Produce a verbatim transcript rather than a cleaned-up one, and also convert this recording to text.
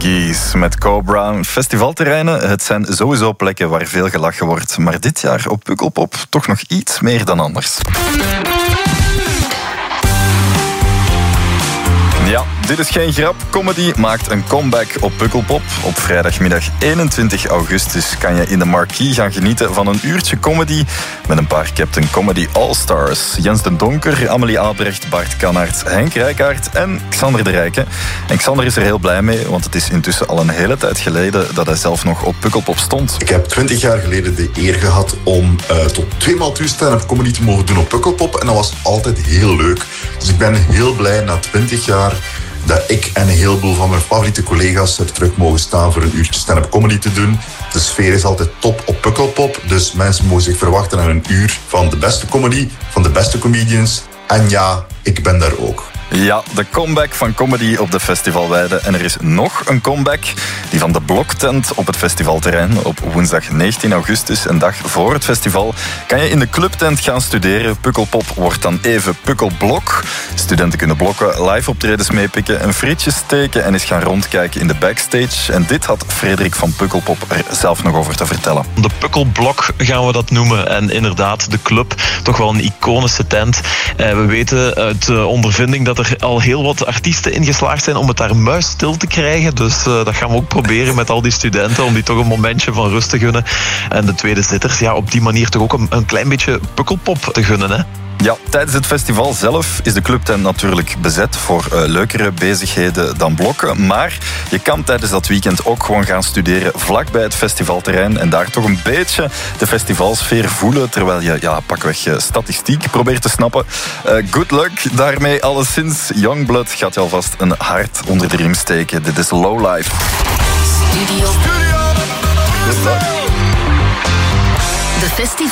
Geese met Cobra. Festivalterreinen, het zijn sowieso plekken waar veel gelachen wordt. Maar dit jaar op Pukkelpop toch nog iets meer dan anders. Ja, dit is geen grap. Comedy maakt een comeback op Pukkelpop. Op vrijdagmiddag eenentwintig augustus kan je in de Marquee gaan genieten van een uurtje comedy met een paar Captain Comedy All-Stars. Jens den Donker, Amelie Albrecht, Bart Kannaerts, Henk Rijkaard en Xander de Rijke. En Xander is er heel blij mee, want het is intussen al een hele tijd geleden dat hij zelf nog op Pukkelpop stond. Ik heb twintig jaar geleden de eer gehad om uh, tot tweemaal toe stand-up comedy te mogen doen op Pukkelpop. En dat was altijd heel leuk. Dus ik ben heel blij na twintig jaar dat ik en een heleboel van mijn favoriete collega's er terug mogen staan voor een uurtje stand-up comedy te doen. De sfeer is altijd top op Pukkelpop, dus mensen mogen zich verwachten aan een uur van de beste comedy, van de beste comedians. En ja, ik ben daar ook. Ja, de comeback van comedy op de festivalweide. En er is nog een comeback, die van de Bloktent op het festivalterrein. Op woensdag negentien augustus, een dag voor het festival, kan je in de clubtent gaan studeren. Pukkelpop wordt dan even Pukkelblok. Studenten kunnen blokken, live optredens meepikken, een frietje steken en eens gaan rondkijken in de backstage. En dit had Frederik van Pukkelpop er zelf nog over te vertellen. De Pukkelblok gaan we dat noemen. En inderdaad, de club, toch wel een iconische tent. We weten uit ondervinding dat er al heel wat artiesten in geslaagd zijn om het daar muisstil te krijgen. Dus uh, dat gaan we ook proberen met al die studenten, om die toch een momentje van rust te gunnen. En de tweede zitters, ja, op die manier toch ook een, een klein beetje Pukkelpop te gunnen, hè. Ja, tijdens het festival zelf is de clubtent natuurlijk bezet voor uh, leukere bezigheden dan blokken. Maar je kan tijdens dat weekend ook gewoon gaan studeren vlakbij het festivalterrein en daar toch een beetje de festivalsfeer voelen, terwijl je ja, pakweg uh, statistiek probeert te snappen. Uh, good luck daarmee alleszins. Youngblood gaat je alvast een hart onder de riem steken. Dit is Lowlife. Studio. Good luck. De festival.